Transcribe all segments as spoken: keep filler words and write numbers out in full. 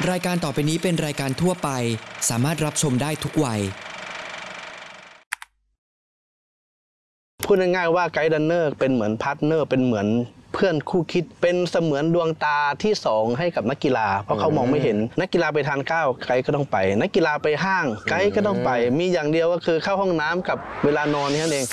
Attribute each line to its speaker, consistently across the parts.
Speaker 1: รายการต่อไปนี้เป็นรายการทั่วไปสามารถรับชมได้ทุกวัย
Speaker 2: พูดง่ายๆว่าไกด์รันเนอร์เป็นเหมือนพาร์ทเนอร์เป็นเหมือนเพื่อนคู่คิดเป็นเสมือนดวงตาที่สองให้กับนักกีฬาเพราะเขามองไม่เห็นนักกีฬาไปทานข้าวไกด์ก็ต้องไปนักกีฬาไปห้างไกด์ก็ต้องไปมีอย่างเดียวก็คือเข้าห้องน้ำกับเวลานอนนี่นั่นเอง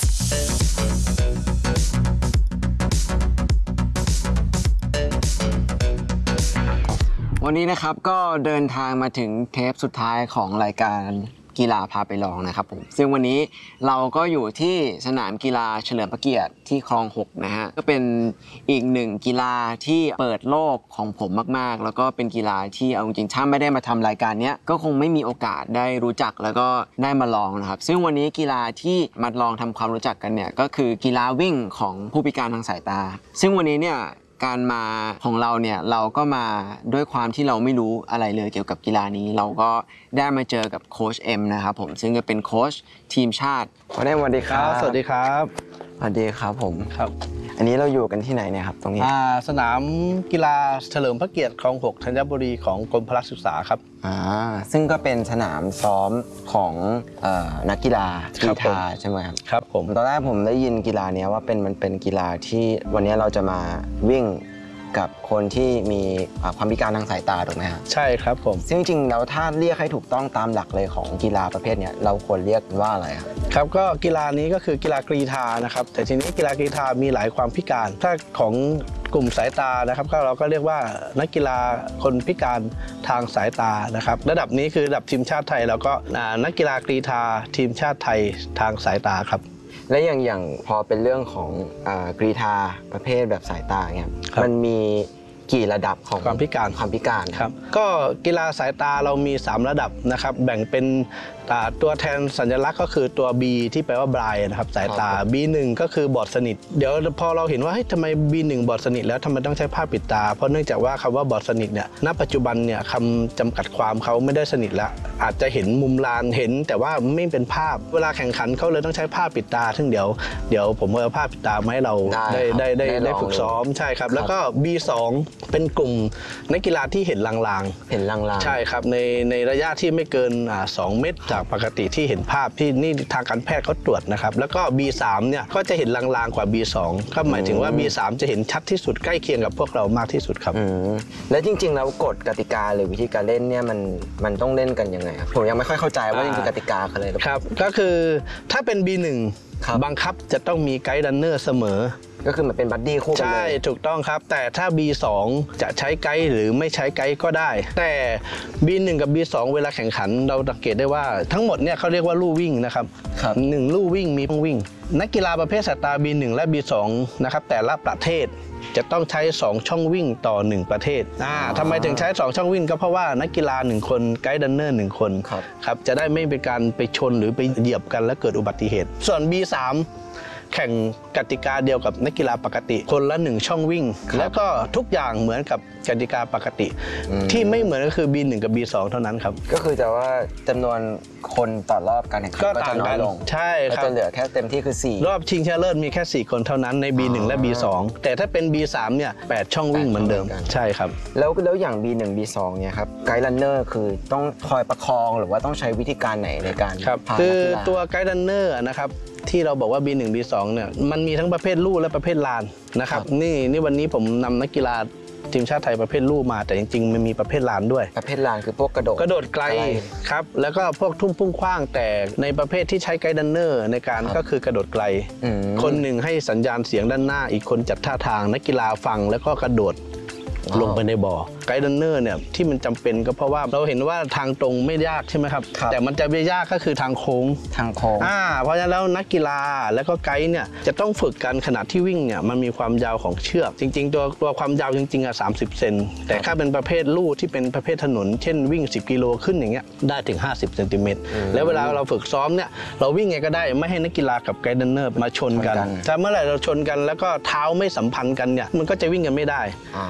Speaker 3: วันนี้นะครับก็เดินทางมาถึงเทปสุดท้ายของรายการกีฬาพาไปลองนะครับผมซึ่งวันนี้เราก็อยู่ที่สนามกีฬาเฉลิมพระเกียรติที่คลองหกนะฮะก็เป็นอีกหนึ่งกีฬาที่เปิดโลกของผมมากๆแล้วก็เป็นกีฬาที่เอาจริงๆถ้าไม่ได้มาทำรายการนี้ก็คงไม่มีโอกาสได้รู้จักแล้วก็ได้มาลองนะครับซึ่งวันนี้กีฬาที่มาลองทำความรู้จักกันเนี่ยก็คือกีฬาวิ่งของผู้พิการทางสายตาซึ่งวันนี้เนี่ยการมาของเราเนี่ยเราก็มาด้วยความที่เราไม่รู้อะไรเลยเกี่ยวกับกีฬานี้เราก็ได้มาเจอกับโค้ชเอ็มนะครับผมซึ่งก็เป็นโค้ชทีมชาติโค้ชเอ็มสวัสดีครับ
Speaker 2: สวัสดีครับ
Speaker 3: สวัสดีครับผม
Speaker 2: ครับ
Speaker 3: อันนี้เราอยู่กันที่ไหนเนี่ยครับตรงนี้
Speaker 2: สนามกีฬาเฉลิมพระเกียรติคลองหกธัญบุรีของกรมพละศึกษาครับ
Speaker 3: อ่าซึ่งก็เป็นสนามซ้อมของเอ่อนักกีฬากรีฑาใช่ไหมครับ
Speaker 2: ครับผม
Speaker 3: ตอนแรกผมได้ยินกีฬานี้ว่าเป็นมันเป็นกีฬาที่วันนี้เราจะมาวิ่งกับคนที่มีความพิการทางสายตาถูกไหมครับ
Speaker 2: ใช่ครับผม
Speaker 3: ซึ่งจริงๆแล้วถ้าเรียกให้ถูกต้องตามหลักเลยของกีฬาประเภทนี้เราควรเรียกว่าอะไรครับ
Speaker 2: ครับก็กีฬานี้ก็คือกีฬากรีฑานะครับแต่ทีนี้กีฬากรีฑามีหลายความพิการถ้าของกลุ่มสายตานะครับก็เราก็เรียกว่านักกีฬาคนพิการทางสายตานะครับระดับนี้คือระดับทีมชาติไทยแล้วก็นักกีฬากรีฑาทีมชาติไทยทางสายตาครับ
Speaker 3: และอย่างอย่างพอเป็นเรื่องของกรีฑาประเภทแบบสายตาเนี่ยมันมีกี่ระดับของ
Speaker 2: ความพิการ
Speaker 3: ความพิการ
Speaker 2: ครับก็กีฬาสายตาเรามีสามระดับนะครับแบ่งเป็นตัวแทนสัญลักษณ์ก็คือตัว B ที่แปลว่า blind นะครับสายตา บี หนึ่ง ก็คือบอดสนิทเดี๋ยวพอเราเห็นว่าเฮ้ยทำไม บี หนึ่ง บอดสนิทแล้วทำไมต้องใช้ผ้าปิดตาเพราะเนื่องจากว่าคำว่าบอดสนิทเนี่ยณปัจจุบันเนี่ยคำจำกัดความเขาไม่ได้สนิทแล้วอาจจะเห็นมุมลานเห็นแต่ว่าไม่เป็นภาพเวลาแข่งขันเขาเลยต้องใช้ผ้าปิดตาซึ่งเดี๋ยวเดี๋ยวผมเอาผ้าปิดตามาให้เราได้ได้ได้ได้ฝึกซ้อมใช่ครับแล้วก็ บี สอง เป็นกลุ่มนักกีฬาที่เห็นลาง
Speaker 3: ๆเห็นลาง
Speaker 2: ๆใช่ครับในในระยะที่ไม่เกินสองเมตรจากปกติที่เห็นภาพที่นี่ทางการแพทย์เขาตรวจนะครับแล้วก็ บี สาม เนี่ยก็จะเห็นลางๆกว่า บี สอง ก็หมายถึงว่า บี สาม จะเห็นชัดที่สุดใกล้เคียงกับพวกเรามากที่สุดครับ
Speaker 3: และจริงๆแล้วกฎกติกาหรือวิธีการเล่นเนี่ยมันมันต้องเล่นกันยังไงครับผมยังไม่ค่อยเข้าใจว่าจริงๆกติกาคืออะไร
Speaker 2: ครับก็คือถ้าเป็น บี หนึ่ง บังคับจะต้องมีไกด์รันเนอร์เสมอ
Speaker 3: ก็คือมันเป็นบัดดี้คู่กันเลย
Speaker 2: ใช่ถูกต้องครับแต่ถ้า บี สอง จะใช้ไกด์หรือไม่ใช้ไกด์ก็ได้แต่ บี หนึ่ง กับ บี สอง เวลาแข่งขันเราสังเกตได้ว่าทั้งหมดเนี่ยเขาเรียกว่าลู่วิ่งนะครับหนึ่งลู่วิ่งมีต้องวิ่งนักกีฬาประเภทสายตา บี หนึ่ง และ บี สอง นะครับแต่ละประเทศจะต้องใช้สองช่องวิ่งต่อหนึ่งประเทศอ่าทำไมถึงใช้สองช่องวิ่งก็เพราะว่านักกีฬาหนึ่งคนไกด์รันเนอร์หนึ่งคนครับจะได้ไม่เป็นการไปชนหรือไปเหยียบกันและเกิดอุบัติเหตุส่วน บี สาม แข่งกติกาเดียวกับนักกีฬาปกติคนละหนึ่งช่องวิ่งแล้วก็ทุกอย่างเหมือนกับกติกาปกติที่ไม่เหมือนก็คือ บี หนึ่ง กับ บี สอง เท่านั้นครับ
Speaker 3: ก็คือจะว่าจำนวนคนต่อรอบการแข่งขันก็จะน้อยลง
Speaker 2: ใช่ครับ
Speaker 3: จะเหลือแค่เต็มที่คือสี่
Speaker 2: รอบชิงชนะเลิศมีแค่สี่คนเท่านั้นใน บี หนึ่ง และ บี สอง แต่ถ้าเป็น บี สาม เนี่ยแปดช่องวิ่งเหมือนเดิมใช่ครับ
Speaker 3: แล้วแล้วอย่าง บี หนึ่ง บี สอง เนี่ยครับไกด์รันเนอร์คือต้องคอยประคองหรือว่าต้องใช้วิธีการไหนในการ
Speaker 2: พาคือตัวไกด์รันเนอร์นะครับที่เราบอกว่า บี หนึ่ง บี สอง เนี่ยมันมีทั้งประเภทลู่และประเภทลานนะครับนี่นี่วันนี้ผมนำนักกีฬาทีมชาติไทยประเภทลู่มาแต่จริงๆมันมีประเภทลานด้วย
Speaker 3: ประเภทลานคือพวกกระโดด
Speaker 2: กระโดดไกลครับแล้วก็พวกทุ่มพุ่งขว้างแต่ในประเภทที่ใช้ไกด์รันเนอร์ในการก็คือกระโดดไกลคนหนึ่งให้สัญญาณเสียงด้านหน้าอีกคนจัดท่าทางนักกีฬาฟังแล้วก็กระโดดลงไปในบ่อไกด์รันเนอร์เนี่ยที่มันจำเป็นก็เพราะว่าเราเห็นว่าทางตรงไม่ยากใช่ไหมครับแต่มันจะไม่ยากก็คือทางโค้ง
Speaker 3: ทางโค้ง
Speaker 2: อ่าเพราะฉะนั้นแล้วนักกีฬาแล้วก็ไกด์เนี่ยจะต้องฝึกกันขณะที่วิ่งเนี่ยมันมีความยาวของเชือกจริงๆตัวตัวความยาวจริงๆอ่ะสามสิบเซนแต่ถ้าเป็นประเภทลู่ที่เป็นประเภทถนนเช่นวิ่งสิบกิโลขึ้นอย่างเงี้ยได้ถึงห้าสิบเซนติเมตรแล้วเวลาเราฝึกซ้อมเนี่ยเราวิ่งไงก็ได้ไม่ให้นักกีฬากับไกด์รันเนอร์มาชนกันแต่เมื่อไหร่เราชนกันแล้วก็เท้าไม่สัมพันธ์กันเนี่ยมันก็จะวิ่งกันไม่ได้น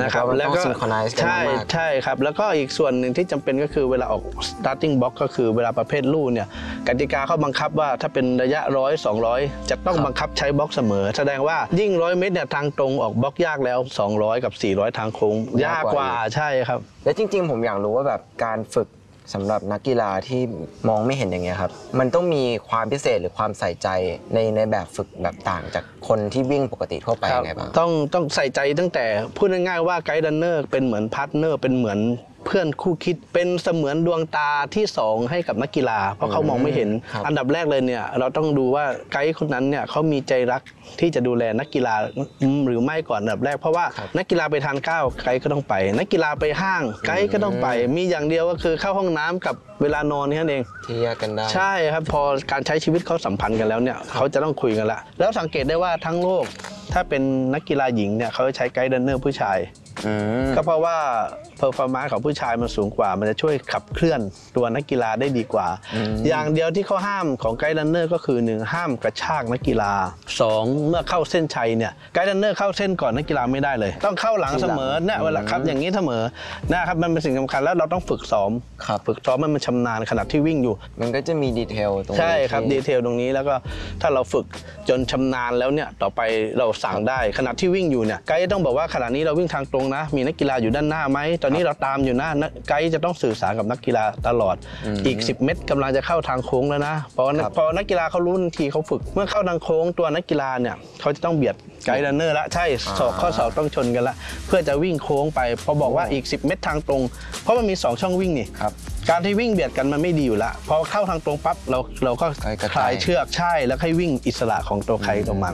Speaker 2: นะครับ
Speaker 3: แล้วก็ synchronize กัน
Speaker 2: ใช่
Speaker 3: มากๆ
Speaker 2: ใช่ครับแล้วก็อีกส่วนหนึ่งที่จำเป็นก็คือเวลาออก starting box ก็คือเวลาประเภทลู่เนี่ยกติกาเขาบังคับว่าถ้าเป็นระยะร้อยสองร้อยจะต้องบังคับใช้บล็อกเสมอแสดงว่ายิ่งร้อยเมตรเนี่ยทางตรงออกบล็อกยากแล้วสองร้อยกับสี่ร้อยทางโค้งยากกว่าใช่ครับ
Speaker 3: และจริงๆผมอยากรู้ว่าแบบการฝึกสำหรับนักกีฬาที่มองไม่เห็นอย่างเงี้ยครับมันต้องมีความพิเศษหรือความใส่ใจในในแบบฝึกแบบต่างจากคนที่วิ่งปกติทั่วไปยังไงบ้าง
Speaker 2: ต้องต้องใส่ใจตั้งแต่พูดง่ายๆว่าไกด์รันเนอร์เป็นเหมือนพาร์ทเนอร์เป็นเหมือนเพื่อนคู่คิดเป็นเสมือนดวงตาที่สองให้กับนักกีฬาเพราะเขามองไม่เห็น อันดับแรกเลยเนี่ยเราต้องดูว่าไกด์คนนั้นเนี่ยเขามีใจรักที่จะดูแลนักกีฬาหรือไม่ก่อนอันดับแรกเพราะว่านักกีฬาไปทานข้าวไกด์ก็ต้องไปนักกีฬาไปห้างไกด์ก็ต้องไปมีอย่างเดียวก็คือเข้าห้องน้ำกับเวลานอนนี่นั่นเอง
Speaker 3: ที่แยกกันได้
Speaker 2: ใช่ครับพอการใช้ชีวิตเขาสัมพันธ์กันแล้วเนี่ยเขาจะต้องคุยกันละแล้วสังเกตได้ว่าทั้งโลกถ้าเป็นนักกีฬาหญิงเนี่ยเขาจะใช้ไกด์รันเนอร์ผู้ชายก็เพราะว่าเพอร์ฟอร์แมนซ์ของผู้ชายมันสูงกว่ามันจะช่วยขับเคลื่อนตัวนักกีฬาได้ดีกว่า อย่างเดียวที่เขาห้ามของไกด์รันเนอร์ก็คือหนึ่งห้ามกระชากนักกีฬาสองเมื่อเข้าเส้นชัยเนี่ยไกด์รันเนอร์เข้าเส้นก่อนนักกีฬาไม่ได้เลยต้องเข้าหลังเสมอเนี่ยเวลาครับอย่างนี้เสมอนะครับมันเป็นสิ่งสำคัญแล้วเราต้องฝึกซ้อมฝึกซ้อมมันมันชำนาญขณะที่วิ่งอยู่
Speaker 3: มันก็จะมีดีเทลตรงนี้
Speaker 2: ใช่ครับดีเทลตรงนี้แล้วก็ถ้าเราฝึกจนชำนาญแล้วเนี่ยต่อไปเราสั่งได้ขณะที่วิ่งอยู่เนี่ยไกด์ต้องบอกว่าขณะนี้เราวิ่งทางตรงนะมีนักกีฬาอยู่ด้านหน้าไหมตอนนี้เราตามอยู่นะไกด์จะต้องสื่อสารกับนักกีฬาตลอดอีกสิบเมตรกำลังจะเข้าทางโค้งแล้วนะพอพอนักกีฬาเขารู้ทันทีเขาฝึกเมื่อเข้าทางโค้งตัวนักกีฬาเนี่ยเขาจะต้องเบียดไกด์รันเนอร์ละใช่ศอกข้อศอกต้องชนกันละเพื่อจะวิ่งโค้งไปพอบอกว่าอีกสิบเมตรทางตรงเพราะมันมีสองช่องวิ่งนี่การที่วิ่งเบียดกันมันไม่ดีอยู่ละพอเข้าทางตรงปั๊บเราเราก็คลายเชือกใช่แล้วให้วิ่งอิสระของตัวใครตัวมัน